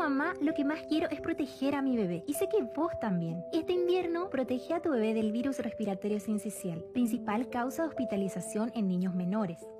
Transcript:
mamá, lo que más quiero es proteger a mi bebé. Y sé que vos también. Este invierno, protege a tu bebé del virus respiratorio sincicial, principal causa de hospitalización en niños menores.